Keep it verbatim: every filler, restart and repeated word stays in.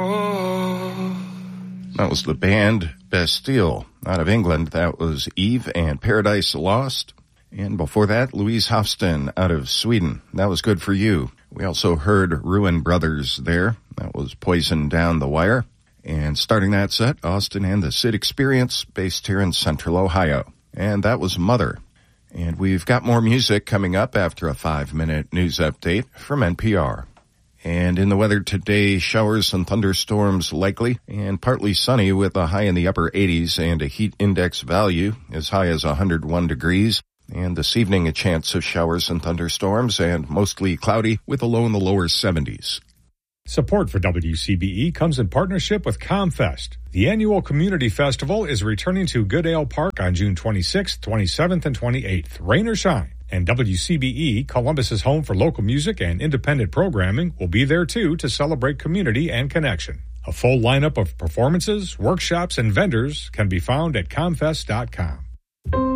That was the band Bastille. Out of England, that was Eve and Paradise Lost. And before that, Louise Hofsten out of Sweden. That was Good For You. We also heard Ruin Brothers there. That was Poison Down the Wire. And starting that set, Austin and the Sid Experience, based here in Central Ohio. And that was Mother. And we've got more music coming up after a five-minute news update from N P R. And in the weather today, showers and thunderstorms likely, and partly sunny with a high in the upper eighties and a heat index value as high as one hundred one degrees. And this evening, a chance of showers and thunderstorms and mostly cloudy with a low in the lower seventies. Support for W C B E comes in partnership with ComFest. The annual community festival is returning to Goodale Park on June twenty-sixth, twenty-seventh, and twenty-eighth, rain or shine. And W C B E, Columbus's home for local music and independent programming, will be there too to celebrate community and connection. A full lineup of performances, workshops, and vendors can be found at comfest dot com.